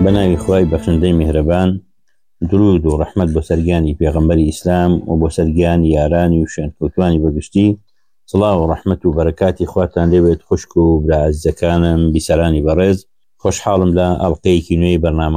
بەناوی خوای بەخشندەی میهرەبان، درود و ڕەحمەت بۆ سەرگیانی پێغەمبەری ئیسلام و بۆ سەرگیانی یارانی و شوێنکەوتوانی بەگشتی. سڵاو و ڕەحمەت و بەرەکاتی خواتان لێبێت خوشک و برا عەزیزەکانم بیسەرانی بەڕێز. خۆشحاڵم لە ئەڵقەیەکی نوێی بەرنامە